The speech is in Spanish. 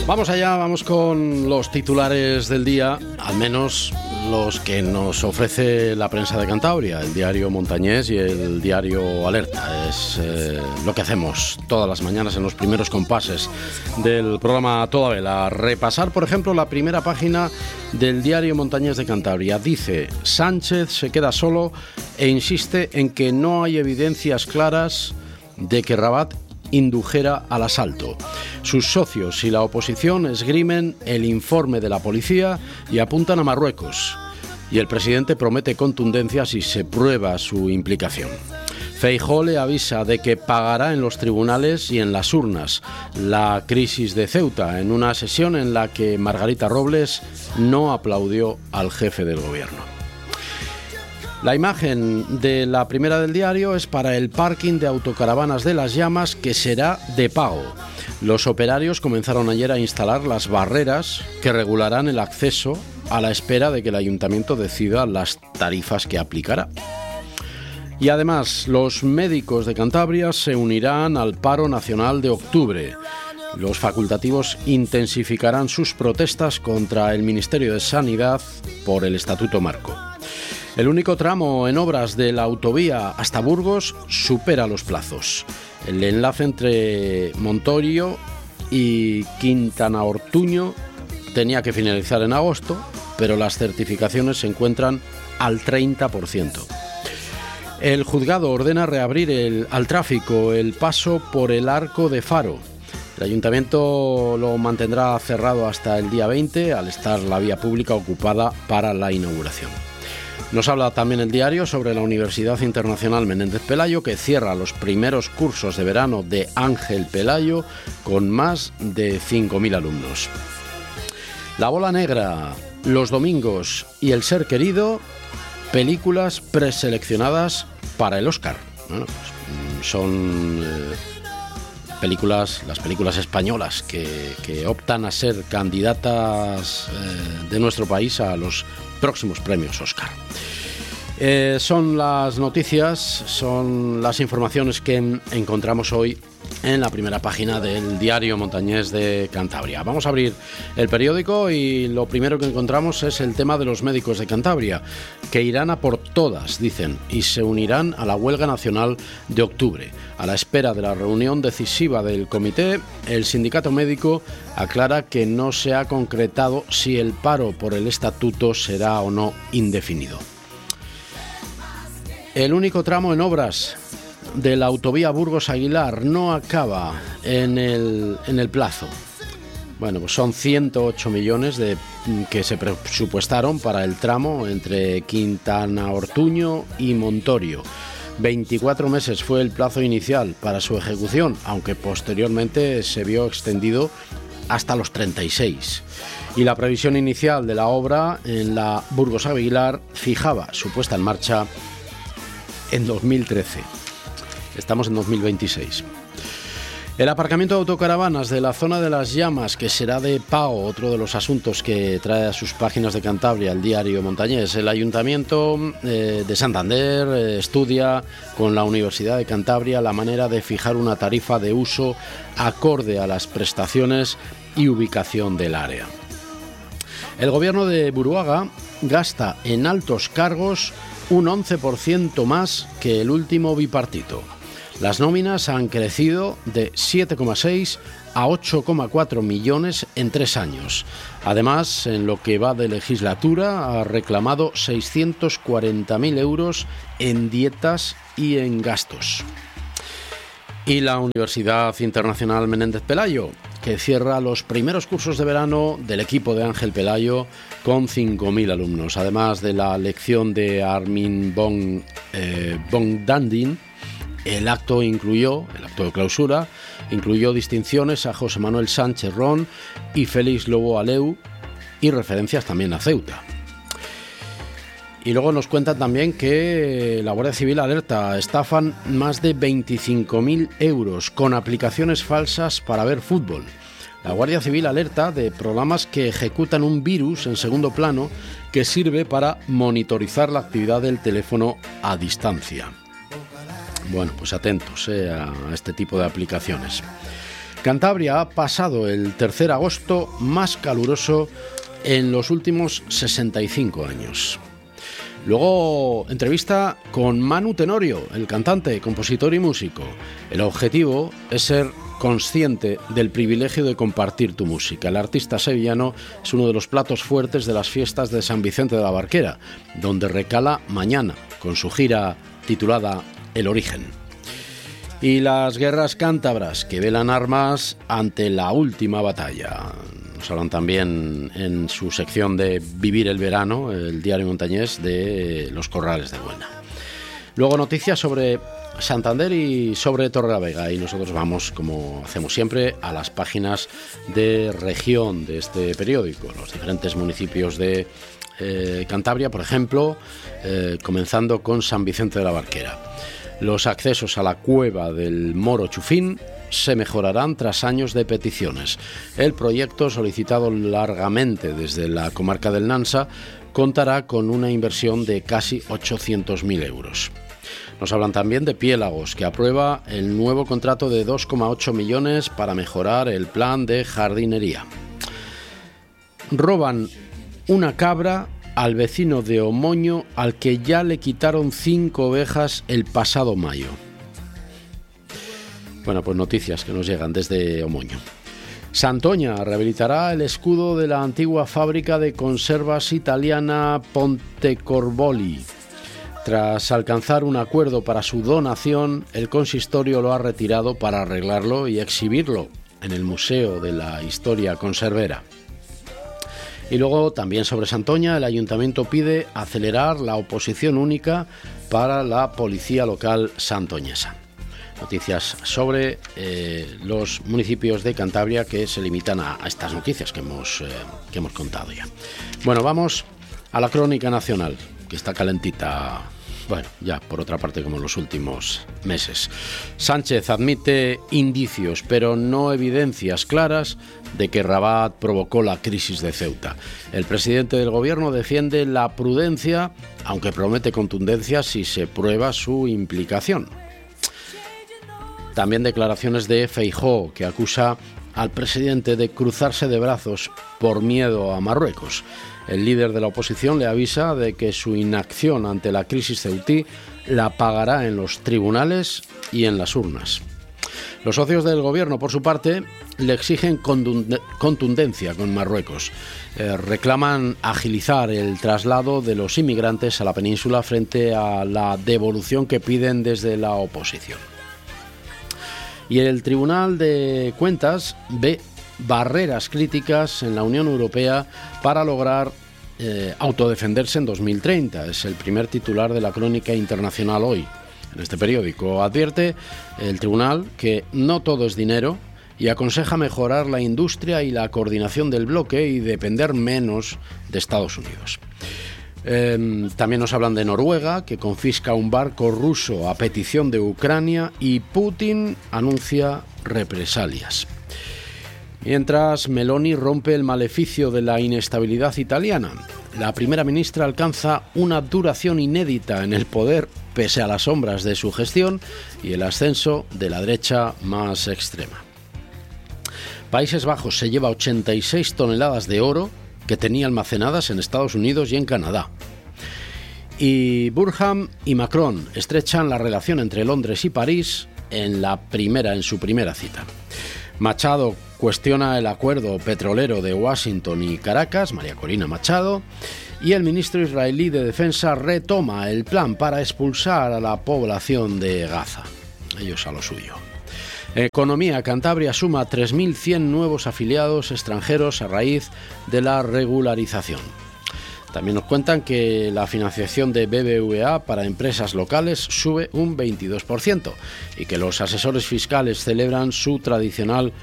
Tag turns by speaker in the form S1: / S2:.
S1: Vamos allá, vamos con los titulares del día, al menos los que nos ofrece la prensa de Cantabria, el diario Montañés y el diario Alerta. Es lo que hacemos todas las mañanas en los primeros compases del programa a toda vela. Repasar, por ejemplo, la primera página del diario Montañés de Cantabria. Dice: Sánchez se queda solo e insiste en que no hay evidencias claras de que Rabat indujera al asalto. Sus socios y la oposición esgrimen el informe de la policía y apuntan a Marruecos. Y el presidente promete contundencia si se prueba su implicación. Feijóo le avisa de que pagará en los tribunales y en las urnas la crisis de Ceuta, en una sesión en la que Margarita Robles no aplaudió al jefe del gobierno. La imagen de la primera del diario es para el parking de autocaravanas de Las Llamas, que será de pago. Los operarios comenzaron ayer a instalar las barreras que regularán el acceso a la espera de que el ayuntamiento decida las tarifas que aplicará. Y además, los médicos de Cantabria se unirán al paro nacional de octubre. Los facultativos intensificarán sus protestas contra el Ministerio de Sanidad por el Estatuto Marco. El único tramo en obras de la autovía hasta Burgos supera los plazos. El enlace entre Montorio y Quintana Ortuño tenía que finalizar en agosto, pero las certificaciones se encuentran al 30%. El juzgado ordena reabrir al tráfico el paso por el Arco de Faro. El ayuntamiento lo mantendrá cerrado hasta el día 20, al estar la vía pública ocupada para la inauguración. Nos habla también el diario sobre la Universidad Internacional Menéndez Pelayo, que cierra los primeros cursos de verano de Ángel Pelayo con más de 5.000 alumnos. La Bola Negra, Los Domingos y El Ser Querido, películas preseleccionadas para el Oscar. Bueno, pues son las películas españolas que optan a ser candidatas de nuestro país a los próximos premios Oscar. Son las noticias, son las informaciones que encontramos hoy en la primera página del diario Montañés de Cantabria. Vamos a abrir el periódico y lo primero que encontramos es el tema de los médicos de Cantabria, que irán a por todas, dicen, y se unirán a la huelga nacional de octubre. A la espera de la reunión decisiva del comité, el sindicato médico aclara que no se ha concretado si el paro por el estatuto será o no indefinido. El único tramo en obras de la autovía Burgos-Aguilar no acaba en el plazo. Bueno, pues son 108 millones que se presupuestaron para el tramo entre Quintana Ortuño y Montorio. 24 meses fue el plazo inicial para su ejecución, aunque posteriormente se vio extendido hasta los 36. Y la previsión inicial de la obra en la Burgos-Aguilar fijaba su puesta en marcha en 2013. Estamos en 2026. El aparcamiento de autocaravanas de la zona de Las Llamas, que será de pago, otro de los asuntos que trae a sus páginas de Cantabria el diario Montañés. El Ayuntamiento de Santander estudia con la Universidad de Cantabria la manera de fijar una tarifa de uso acorde a las prestaciones y ubicación del área. El gobierno de Buruaga gasta en altos cargos un 11% más que el último bipartito. Las nóminas han crecido de 7,6 a 8,4 millones en 3 años. Además, en lo que va de legislatura, ha reclamado 640.000 euros en dietas y en gastos. Y la Universidad Internacional Menéndez Pelayo, que cierra los primeros cursos de verano del equipo de Ángel Pelayo con 5.000 alumnos. Además de la lección de Armin Bongdandin, el acto de clausura incluyó distinciones a José Manuel Sánchez Ron y Félix Lobo Aleu y referencias también a Ceuta. Y luego nos cuentan también que la Guardia Civil alerta: estafan más de 25.000 euros con aplicaciones falsas para ver fútbol. La Guardia Civil alerta de programas que ejecutan un virus en segundo plano que sirve para monitorizar la actividad del teléfono a distancia. Bueno, pues atentos a este tipo de aplicaciones. Cantabria ha pasado el tercer agosto más caluroso en los últimos 65 años. Luego, entrevista con Manu Tenorio, el cantante, compositor y músico. El objetivo es ser consciente del privilegio de compartir tu música. El artista sevillano es uno de los platos fuertes de las fiestas de San Vicente de la Barquera, donde recala mañana con su gira titulada El Origen. Y las guerras cántabras que velan armas ante la última batalla. Nos hablan también en su sección de Vivir el Verano, el diario montañés, de los corrales de Buena. Luego noticias sobre Santander y sobre Torrelavega, y nosotros vamos, como hacemos siempre, a las páginas de región de este periódico, los diferentes municipios de Cantabria, por ejemplo, comenzando con San Vicente de la Barquera. Los accesos a la cueva del Moro Chufín se mejorarán tras años de peticiones. El proyecto, solicitado largamente desde la comarca del Nansa, contará con una inversión de casi 800.000 euros. Nos hablan también de Piélagos, que aprueba el nuevo contrato de 2,8 millones para mejorar el plan de jardinería. Roban una cabra al vecino de Omoño, al que ya le quitaron 5 ovejas el pasado mayo. Bueno, pues noticias que nos llegan desde Omoño. Santoña rehabilitará el escudo de la antigua fábrica de conservas italiana Pontecorvoli. Tras alcanzar un acuerdo para su donación, el consistorio lo ha retirado para arreglarlo y exhibirlo en el Museo de la Historia Conservera. Y luego, también sobre Santoña, el ayuntamiento pide acelerar la oposición única para la policía local santoñesa. Noticias sobre los municipios de Cantabria que se limitan a estas noticias que hemos contado ya. Bueno, vamos a la crónica nacional, que está calentita, bueno, ya por otra parte como en los últimos meses. Sánchez admite indicios, pero no evidencias claras de que Rabat provocó la crisis de Ceuta. El presidente del gobierno defiende la prudencia, aunque promete contundencia si se prueba su implicación. También declaraciones de Feijóo, que acusa al presidente de cruzarse de brazos por miedo a Marruecos. El líder de la oposición le avisa de que su inacción ante la crisis ceutí la pagará en los tribunales y en las urnas. Los socios del gobierno, por su parte, le exigen contundencia con Marruecos. Reclaman agilizar el traslado de los inmigrantes a la península frente a la devolución que piden desde la oposición. Y el Tribunal de Cuentas ve barreras críticas en la Unión Europea para lograr autodefenderse en 2030. Es el primer titular de la Crónica Internacional hoy. En este periódico advierte el tribunal que no todo es dinero y aconseja mejorar la industria y la coordinación del bloque y depender menos de Estados Unidos. También nos hablan de Noruega, que confisca un barco ruso a petición de Ucrania, y Putin anuncia represalias. Mientras, Meloni rompe el maleficio de la inestabilidad italiana. La primera ministra alcanza una duración inédita en el poder pese a las sombras de su gestión y el ascenso de la derecha más extrema. Países Bajos se lleva 86 toneladas de oro que tenía almacenadas en Estados Unidos y en Canadá. Y Burham y Macron estrechan la relación entre Londres y París en su primera cita. Machado cuestiona el acuerdo petrolero de Washington y Caracas, María Corina Machado, y el ministro israelí de Defensa retoma el plan para expulsar a la población de Gaza. Ellos a lo suyo. Economía. Cantabria suma 3.100 nuevos afiliados extranjeros a raíz de la regularización. También nos cuentan que la financiación de BBVA para empresas locales sube un 22% y que los asesores fiscales celebran su tradicional